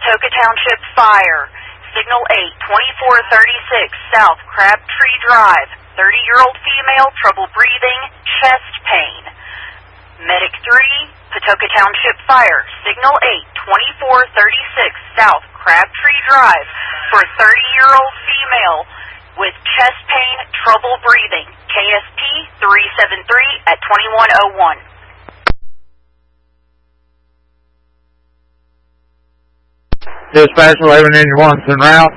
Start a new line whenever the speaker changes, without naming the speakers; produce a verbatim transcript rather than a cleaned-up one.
Patoka Township Fire. Signal eight, twenty-four thirty-six South Crabtree Drive. thirty-year-old female, trouble breathing, chest pain. Medic three, Patoka Township Fire. Signal eight, twenty-four thirty-six South Crabtree Drive for thirty-year-old female with chest pain, trouble breathing. K S P three seven three at twenty-one oh one.
Dispatch eleven engine one, en route.